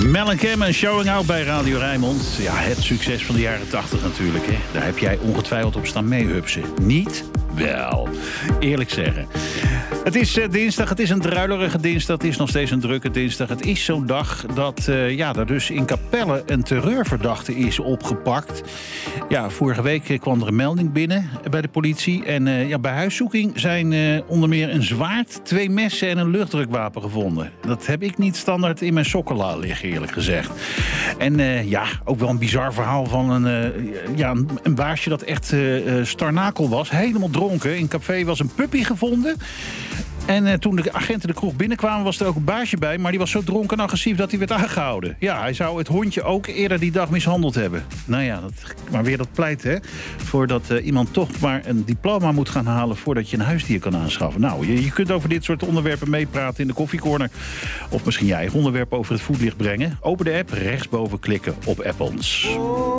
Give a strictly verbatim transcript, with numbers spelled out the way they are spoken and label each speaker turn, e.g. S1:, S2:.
S1: Mel en Cam en Showing Out bij Radio Rijnmond. Ja, het succes van de jaren tachtig natuurlijk, hè. Daar heb jij ongetwijfeld op staan meehupsen. Niet? Wel. Eerlijk zeggen. Het is uh, dinsdag, het is een druilerige dinsdag, het is nog steeds een drukke dinsdag. Het is zo'n dag dat uh, ja, er dus in Capelle een terreurverdachte is opgepakt. Ja, vorige week kwam er een melding binnen bij de politie. En uh, ja, bij huiszoeking zijn uh, onder meer een zwaard, twee messen en een luchtdrukwapen gevonden. Dat heb ik niet standaard in mijn sokkenla liggen, eerlijk gezegd. En uh, ja, ook wel een bizar verhaal van een, uh, ja, een, een baasje dat echt uh, starnakel was. Helemaal dronken. In café was een puppy gevonden. En uh, toen de agenten de kroeg binnenkwamen was er ook een baasje bij. Maar die was zo dronken en agressief dat hij werd aangehouden. Ja, hij zou het hondje ook eerder die dag mishandeld hebben. Nou ja, dat, maar weer dat pleit, hè. Voordat uh, iemand toch maar een diploma moet gaan halen voordat je een huisdier kan aanschaffen. Nou, je, je kunt over dit soort onderwerpen meepraten in de koffiecorner. Of misschien je eigen onderwerp over het voetlicht brengen. Open de app, rechtsboven klikken op App ons.